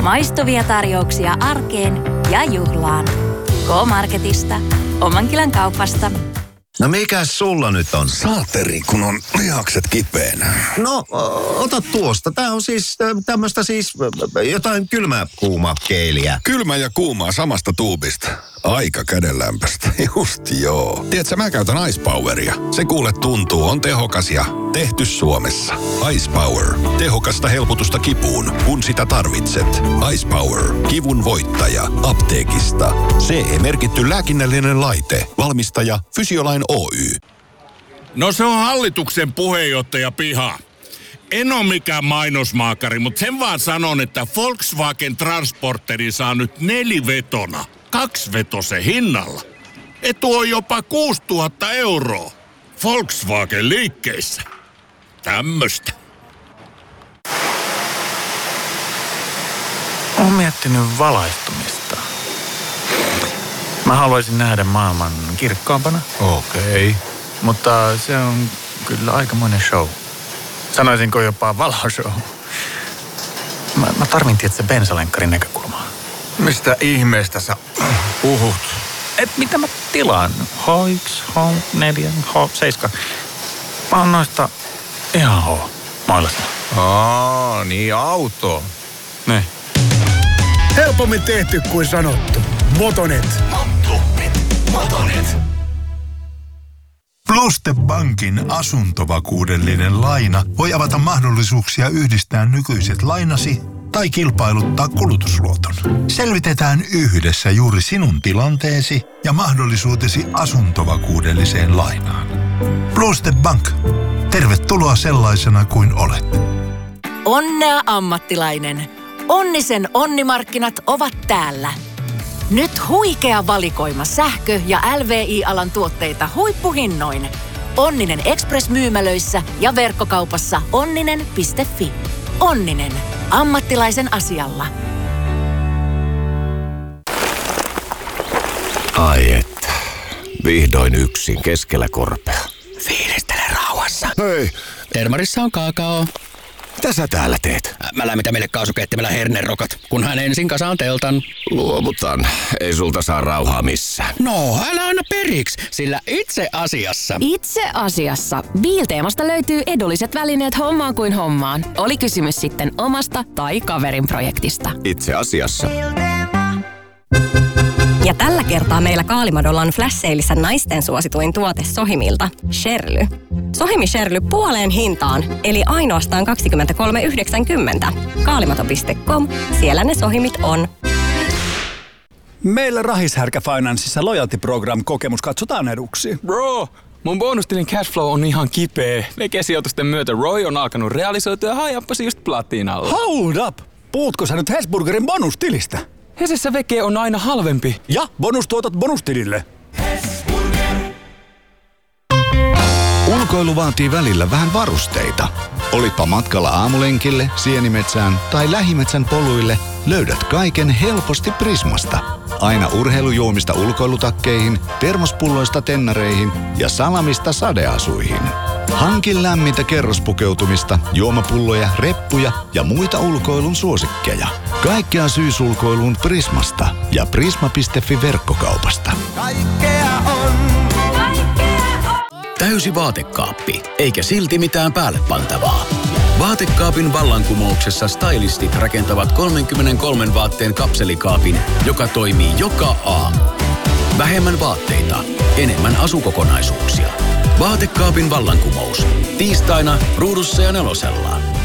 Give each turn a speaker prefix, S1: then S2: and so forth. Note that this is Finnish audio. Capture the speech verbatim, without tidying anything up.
S1: Maistuvia tarjouksia arkeen ja juhlaan. K-Marketista. Omankylän kaupasta.
S2: No mikäs sulla nyt on?
S3: Saateri, kun on lihakset kipeänä.
S2: No, ota tuosta. Tää on siis tämmöstä siis jotain kylmää kuumaa keiliä.
S3: Kylmä ja kuumaa samasta tuubista. Aika kädenlämpöstä. Just joo. Tiedätkö, mä käytän Ice Poweria. Se kuule tuntuu, on tehokas ja tehty Suomessa. Ice Power. Tehokasta helpotusta kipuun, kun sitä tarvitset. Ice Power. Kivun voittaja. Apteekista. C E-merkitty lääkinnällinen laite. Valmistaja Fysiolain Oy.
S4: No se on hallituksen puheenjohtaja piha. En ole mikään mainosmaakari, mutta sen vaan sanon, että Volkswagen Transporteri saa nyt nelivetona. Kaksivetosen hinnalla. Etu on jopa kuusituhatta euroa. Volkswagen liikkeissä. Tämmöstä.
S5: Olen miettinyt valaistumista. Mä haluaisin nähdä maailman kirkkaampana.
S3: Okei. Okay.
S5: Mutta se on kyllä aikamoinen show. Sanoisinko jopa valoshow. Mä, mä tarvin tietysti bensalenkkarin näkökulmaa.
S3: Mistä ihmeestä sä puhut?
S5: Et mitä mä tilaan? H yksi, H neljä, H seitsemän. Mä oon noista ihan H. Mailasta.
S3: Aa, niin auto.
S5: Ne.
S6: Helpommin tehty kuin sanottu. Motonet.
S3: Motonet. Motonet.
S7: Pluste Bankin asuntovakuudellinen laina voi avata mahdollisuuksia yhdistää nykyiset lainasi tai kilpailuttaa kulutusluoton. Selvitetään yhdessä juuri sinun tilanteesi ja mahdollisuutesi asuntovakuudelliseen lainaan. Pluste Bank. Tervetuloa sellaisena kuin olet.
S1: Onnea ammattilainen. Onnisen onnimarkkinat ovat täällä. Nyt huikea valikoima sähkö- ja L V I-alan tuotteita huippuhinnoin. Onninen Express-myymälöissä ja verkkokaupassa onninen piste fi. Onninen. Ammattilaisen asialla.
S8: Ai että. Vihdoin yksin keskellä korpea. Fiilistele rauhassa.
S3: Hei.
S8: Termarissa on kaakao. Mitä sä täällä teet? Mä lämmitän meille kaasukeittimellä hernerokat, kunhan ensin kasaan teltan. Luovutan. Ei sulta saa rauhaa missään. No, älä anna periksi, sillä itse asiassa...
S9: Itse asiassa. Biilteemasta löytyy edulliset välineet hommaan kuin hommaan. Oli kysymys sitten omasta tai kaverin projektista.
S8: Itse asiassa.
S10: Ja tällä kertaa meillä Kaalimadolla on flash-seilissä naisten suosituin tuote Sohimilta, Sherly. Sohimi Sherly puoleen hintaan, eli ainoastaan kaksikymmentäkolme yhdeksänkymmentä. Kaalimato piste com, siellä ne Sohimit on.
S6: Meillä Rahishärkä Financeissa Loyalty-program-kokemus katsotaan eduksi.
S11: Bro, mun bonustilin cashflow on ihan kipeä. Vekesijoitusten myötä Roy on alkanut realisoitua ja hajappasi just platinalla.
S6: Hold up! Puhutko sä nyt Hesburgerin bonustilistä?
S11: Hesessä veke on aina halvempi.
S6: Ja bonustuotot bonustilille.
S12: Ulkoilu vaatii välillä vähän varusteita. Olitpa matkalla aamulenkille, sienimetsään tai lähimetsän poluille, löydät kaiken helposti Prismasta. Aina urheilujuomista ulkoilutakkeihin, termospulloista tennareihin ja salamista sadeasuihin. Hankin lämmintä kerrospukeutumista, juomapulloja, reppuja ja muita ulkoilun suosikkeja. Kaikkea syysulkoiluun Prismasta ja prisma piste fi verkkokaupasta.
S13: Kaikkea on.
S8: Täysi vaatekaappi, eikä silti mitään päälle pantavaa. Vaatekaapin vallankumouksessa stylistit rakentavat kolmekymmentäkolme vaatteen kapselikaapin, joka toimii joka aamu. Vähemmän vaatteita, enemmän asukokonaisuuksia. Vaatekaapin vallankumous. Tiistaina Ruudussa ja Nelosella.